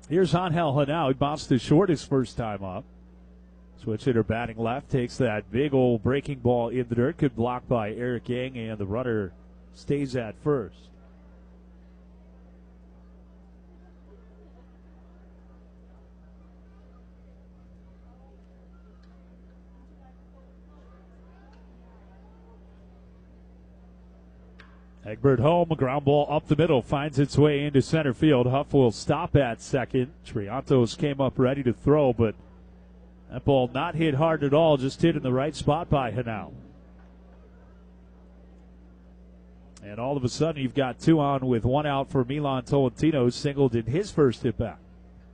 Here's Angel Hanao. He bounced to short his first time up. Switch hitter batting left. Takes that big old breaking ball in the dirt. Good block by Eric Yang, and the runner stays at first. Egbert home, a ground ball up the middle, finds its way into center field. Huff will stop at second. Triantos came up ready to throw, but that ball not hit hard at all, just hit in the right spot by Hanao. And all of a sudden, you've got 2 on with 1 out for Milan Tolentino, who singled in his first hit back.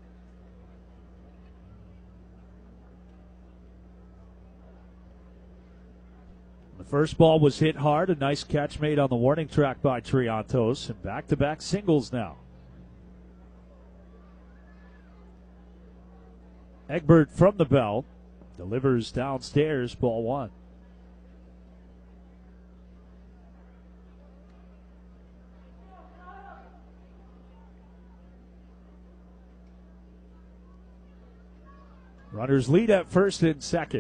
The first ball was hit hard. A nice catch made on the warning track by Triantos. And back-to-back singles now. Egbert from the belt delivers downstairs, ball 1. Runners lead at first and second.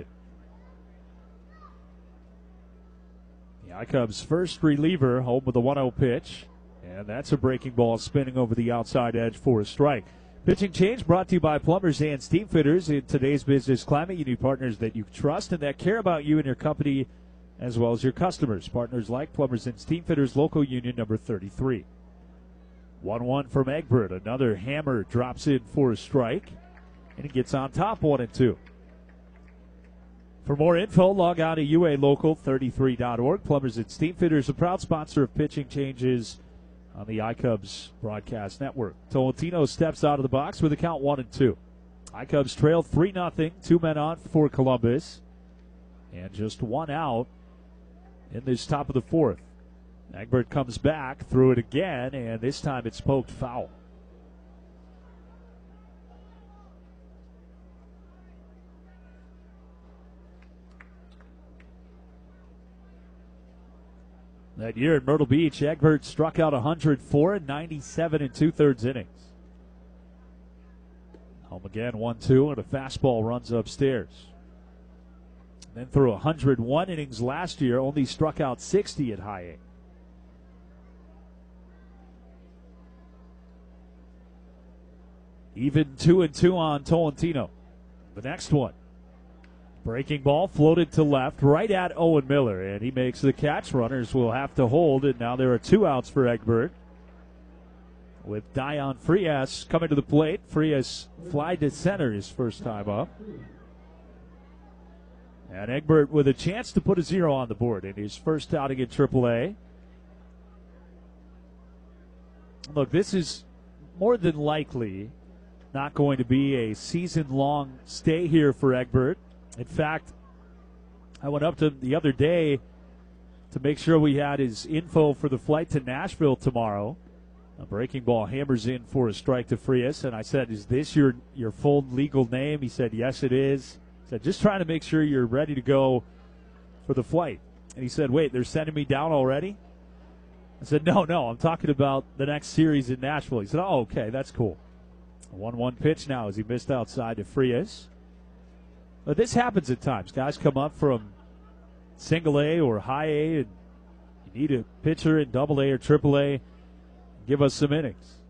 The I-Cubs' first reliever home with a 1-0 pitch. And that's a breaking ball spinning over the outside edge for a strike. Pitching change brought to you by Plumbers and Steam Fitters. In today's business climate, you need partners that you trust and that care about you and your company as well as your customers. Partners like Plumbers and Steam Fitters, local union number 33. 1-1 from Egbert. Another hammer drops in for a strike. And he gets on top, 1-2. For more info, log on to UALocal33.org. Plumbers and Steam Fitters, a proud sponsor of Pitching Changes on the I-Cubs broadcast network. Tolentino steps out of the box with a count 1-2. I-Cubs trail 3-0, 2 men on for Columbus, and just 1 out in this top of the 4th. Egbert comes back, threw it again, and this time it's poked foul. That year at Myrtle Beach, Egbert struck out 104 in 97 2/3 innings. Home again, 1-2, and a fastball runs upstairs. Then through 101 innings last year, only struck out 60 at high A. Even 2-2 on Tolentino. The next one. Breaking ball floated to left, right at Owen Miller, and he makes the catch. Runners will have to hold, and now there are 2 outs for Egbert. With Dion Frias coming to the plate. Frias fly to center his first time up. And Egbert with a chance to put a 0 on the board in his first outing in AAA. Look, this is more than likely not going to be a season-long stay here for Egbert. In fact, I went up to him the other day to make sure we had his info for the flight to Nashville tomorrow. A breaking ball hammers in for a strike to Frias, and I said, "Is this your full legal name?" He said, "Yes, it is." I said, "Just trying to make sure you're ready to go for the flight." And he said, "Wait, they're sending me down already?" I said, No, I'm talking about the next series in Nashville." He said, "Oh, okay, that's cool." A 1-1 pitch now as he missed outside to Frias. But this happens at times. Guys come up from single A or high A, and you need a pitcher in double A or triple A. Give us some innings.